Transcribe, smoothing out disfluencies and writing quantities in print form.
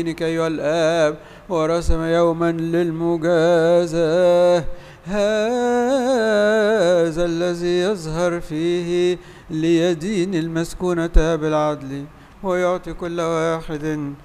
أيها الآب ورسم يوما للمجازاة، هذا الذي يظهر فيه ليدين المسكونة بالعدل ويعطي كل واحد